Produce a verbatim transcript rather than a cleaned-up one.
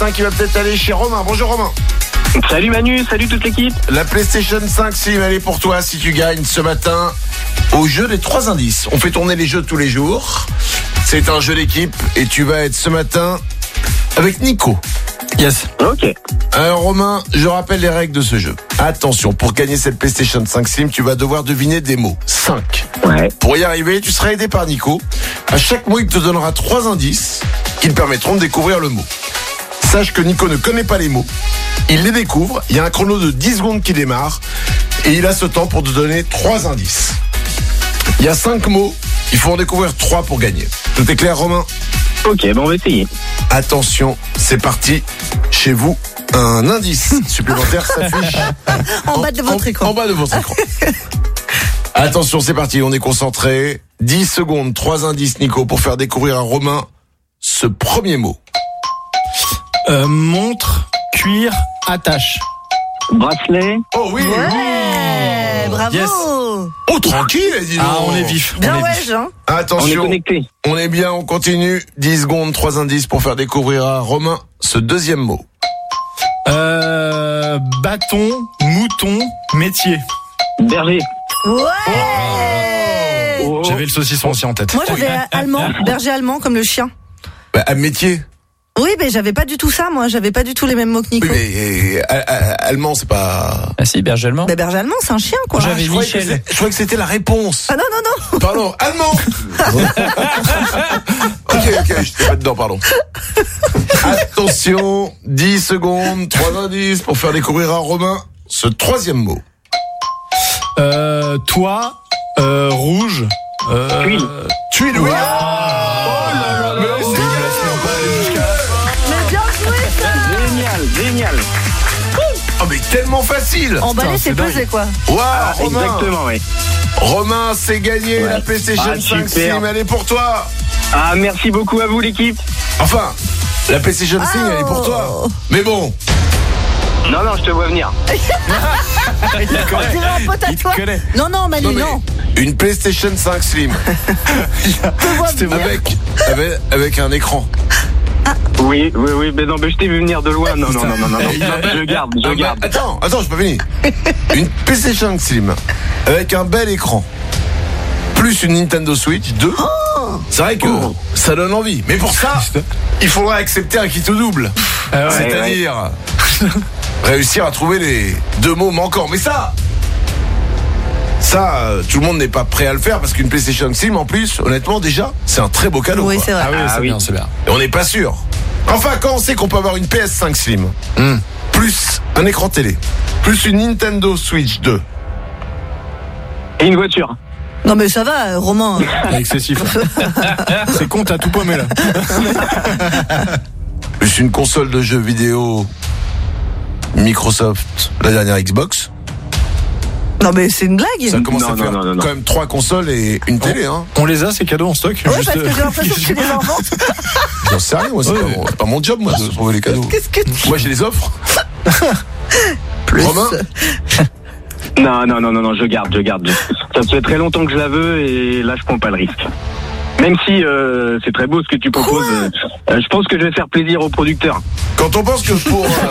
cinq, il va peut-être aller chez Romain. Bonjour Romain. Salut Manu, salut toute l'équipe. La PlayStation cinq Slim, elle est pour toi si tu gagnes ce matin au jeu des trois indices. On fait tourner les jeux tous les jours. C'est un jeu d'équipe et tu vas être ce matin avec Nico. Yes. Ok. Alors Romain, je rappelle les règles de ce jeu. Attention, pour gagner cette PlayStation cinq Slim, tu vas devoir deviner des mots. cinq. Ouais. Pour y arriver, tu seras aidé par Nico. À chaque mot, il te donnera trois indices qui te permettront de découvrir le mot. Sache que Nico ne connaît pas les mots. Il les découvre. Il y a un chrono de dix secondes qui démarre. Et il a ce temps pour te donner trois indices. Il y a cinq mots. Il faut en découvrir trois pour gagner. Tout est clair, Romain ? Ok, bon on va essayer. Attention, c'est parti. Chez vous, un indice supplémentaire s'affiche En bas de votre en, écran. En bas de votre écran. Attention, c'est parti. On est concentré. dix secondes, trois indices, Nico, pour faire découvrir à Romain ce premier mot. Euh, montre, cuir, attache. Bracelet. Oh oui. Ouais, bravo. Yes. Oh, tranquille, dis donc. Ah, on est vif. Bien on est ouais, vif. Jean. On est Attention, connecté. on est bien, on continue. dix secondes, trois indices pour faire découvrir à Romain ce deuxième mot. Euh, bâton, mouton, métier. Berger. Ouais. Oh. J'avais le saucisson aussi en tête. Moi j'avais allemand, berger allemand comme le chien. Bah, un métier. Oui, mais j'avais pas du tout ça, moi. J'avais pas du tout les mêmes mots que Nico. Oui, mais euh, euh, euh, allemand, c'est pas... Ah si, berger allemand. Mais berger allemand, c'est un chien, quoi. J'avais Je croyais, que Michel. c'est- je croyais que c'était la réponse. Ah non, non, non. Pardon, allemand. Ok, ok, j'étais pas dedans, pardon. Attention, dix secondes, trois indices pour faire découvrir à Romain ce troisième mot. Euh, toi, euh, rouge. Euh, Tuile. Tuile, oui. Mais bien joué, ça. Génial, génial. Oh, mais tellement facile. Emballer, c'est c'est dingue. peser, quoi. Waouh, Ah, Romain. exactement, ouais. Romain, c'est gagné, Ouais. la PlayStation Ah, cinq super. Slim, elle est pour toi. Ah, merci beaucoup à vous l'équipe. Enfin, la PlayStation Slim, elle est pour toi. Mais bon, Non, non, je te vois venir. On dirait un pote à toi. connaît. Non, non, Manu, non, mais non. une PlayStation cinq Slim C'était vrai. avec, avec, avec un écran. Oui, oui, oui, mais non, mais je t'ai vu venir de loin. Non, non, non, non, non, non. Je garde, je Ah, bah, garde. attends, attends, j'ai pas fini. Une PlayStation Slim avec un bel écran, plus une Nintendo Switch deux. C'est vrai que ça donne envie. Mais pour ça, il faudra accepter un kit au double. Ah ouais. C'est-à-dire réussir à trouver les deux mots manquants. Mais ça, ça, euh, tout le monde n'est pas prêt à le faire parce qu'une PlayStation Slim, en plus, honnêtement, déjà, c'est un très beau cadeau. Oui, quoi. c'est vrai. Ah oui, Ah c'est oui. bien, c'est bien. Et on n'est pas sûr. Enfin, quand on sait qu'on peut avoir une P S cinq Slim, Hmm. plus un écran télé, plus une Nintendo Switch deux, Et une voiture. Non, mais ça va, Romain. C'est excessif. là. C'est con, t'as tout paumé là. plus une console de jeux vidéo Microsoft, la dernière Xbox, Non, mais c'est une blague. ça commence Non, à non, faire non, non, non. quand même trois consoles et une télé. Hein. On les a, ces cadeaux en stock. Ouais, Juste, parce que j'ai l'impression que tu les inventes. J'en sais rien, moi, c'est Ouais, pas, ouais. mon- c'est pas mon job, moi, de trouver les cadeaux. Qu'est-ce que tu... Moi, j'ai les offres. Plus. Romain, Non, non, non, non, non, je garde, je garde. Ça fait très longtemps que je la veux et là, je prends pas le risque. Même si euh, c'est très beau ce que tu proposes, euh, je pense que je vais faire plaisir aux producteurs. quand on pense que pour euh,